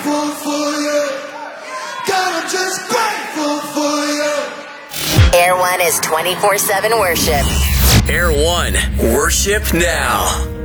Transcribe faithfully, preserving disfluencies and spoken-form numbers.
Grateful for you. God, I'm just grateful for you. Air One is twenty-four seven worship. Air One, worship now.